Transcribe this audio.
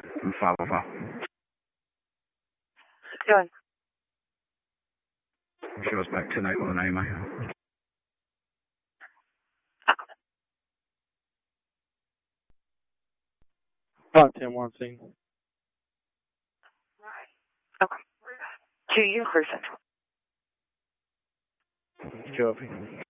505. Doing. Show us back tonight with an AMA. 510 scene. Okay. To you, person. Copy.